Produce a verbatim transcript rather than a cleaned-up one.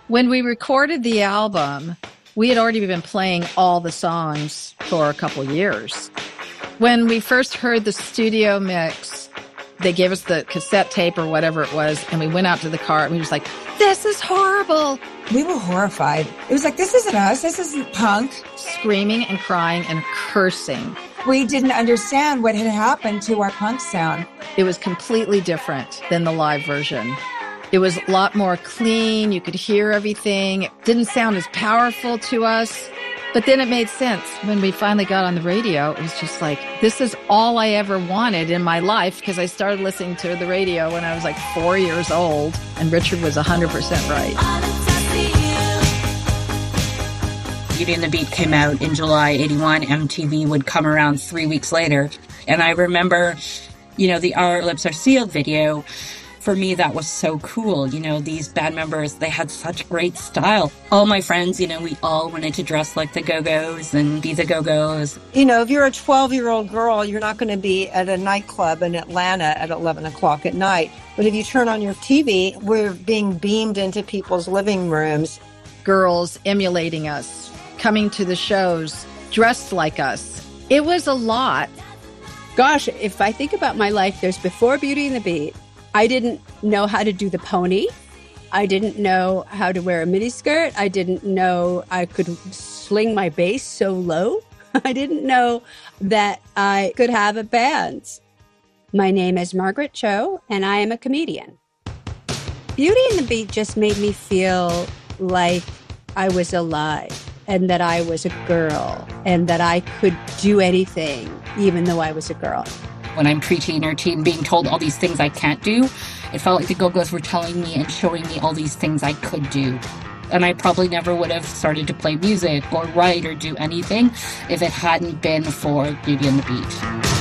When we recorded the album, we had already been playing all the songs for a couple years. When we first heard the studio mix, they gave us the cassette tape or whatever it was, and we went out to the car, and we were just like, this is horrible. We were horrified. It was like, this isn't us. This isn't punk. Screaming and crying and cursing. We didn't understand what had happened to our punk sound. It was completely different than the live version. It was a lot more clean. You could hear everything. It didn't sound as powerful to us. But then it made sense. When we finally got on the radio, it was just like, this is all I ever wanted in my life, because I started listening to the radio when I was like four years old, and Richard was one hundred percent right. Beauty and the Beat came out in July eighty-one. M T V would come around three weeks later. And I remember, you know, the Our Lips Are Sealed video. For me, that was so cool. You know, these band members, they had such great style. All my friends, you know, we all wanted to dress like the Go-Go's and be the Go-Go's. You know, if you're a twelve-year-old girl, you're not going to be at a nightclub in Atlanta at eleven o'clock at night. But if you turn on your T V, we're being beamed into people's living rooms. Girls emulating us, coming to the shows, dressed like us. It was a lot. Gosh, if I think about my life, there's before Beauty and the Beat. I didn't know how to do the pony. I didn't know how to wear a miniskirt. I didn't know I could sling my bass so low. I didn't know that I could have a band. My name is Margaret Cho, and I am a comedian. Beauty and the Beat just made me feel like I was alive, and that I was a girl, and that I could do anything, even though I was a girl. When I'm preteen or teen, being told all these things I can't do, it felt like the Go-Go's were telling me and showing me all these things I could do. And I probably never would have started to play music or write or do anything if it hadn't been for Beauty and the Beat.